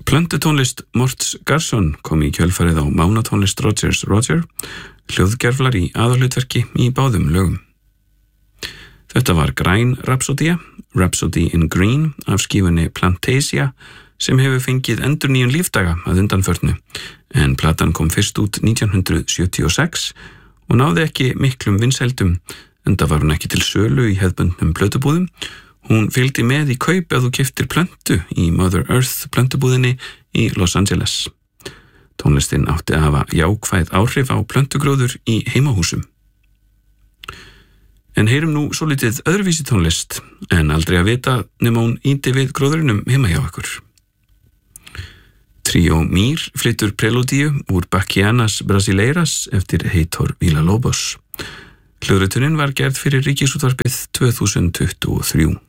Plöntutónlist Morts Garson kom í kjölfarið á mánatónlist Rogers Roger, hljóðgerflar í aðalhlutverki í báðum lögum. Þetta var græn Rhapsodía, Rhapsody in Green af skífunni Plantasia, sem hefur fengið endurnýjun lífdaga að undanförnu, en platan kom fyrst út 1976 og náði ekki miklum vinsældum, enda var hún ekki til sölu í hefðbundnum plötubúðum. Hún fylgdi með í kaup ef þú keyptir plöntu í Mother Earth plöntubúðinni í Los Angeles. Tónlistin átti að hafa jákvæð áhrif á plöntugróður í heimahúsum. En heyrum nú svolítið öðruvísi tónlist, en aldrei að vita nema hún ýti við gróðurinnum heima hjá ykkur. Tríó Mir flytur prelúdíu úr Bachianas Brasileiras eftir Heitor Villa-Lobos. Hljóðritunin var gerð fyrir Ríkisútvarpið 2023.